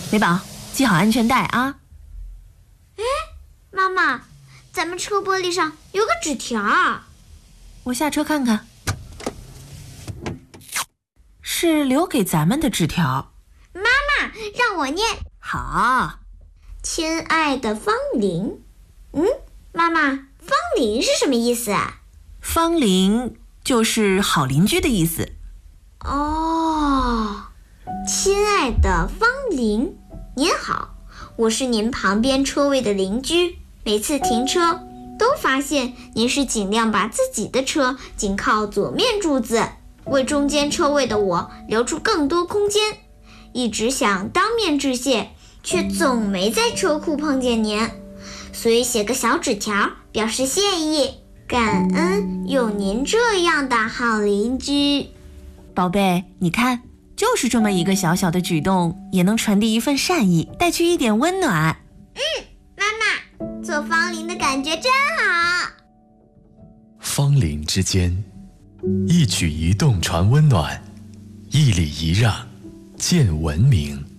美宝，系好安全带啊。 妈妈，咱们车玻璃上有个纸条。 我下车看看。是留给咱们的纸条。 妈妈，让我念。 好。 亲爱的方玲。妈妈，方玲是什么意思啊？ 方玲就是好邻居的意思。 哦，亲爱的方玲，您好，我是您旁边车位的邻居，每次停车都发现您是尽量把自己的车紧靠左面柱子，为中间车位的我留出更多空间，一直想当面致谢，却总没在车库碰见您，所以写个小纸条表示谢意，感恩有您这样的好邻居。 宝贝，你看，就是这么一个小小的举动，也能传递一份善意，带去一点温暖。 妈妈，做方玲的感觉真好。 方邻之间，一举一动传温暖，一礼一让见文明。